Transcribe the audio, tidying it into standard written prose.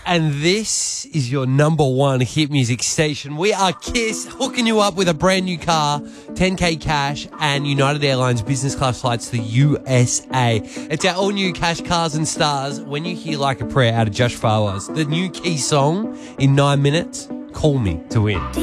And this is your number one hit music station. We are Kiss, hooking you up with a brand new car, 10K cash, and United Airlines business class flights to the USA. It's our all new Cash, Cars and Stars. When you hear Like a Prayer out of Josh Fawaz, the new key song in 9 minutes, call me to win.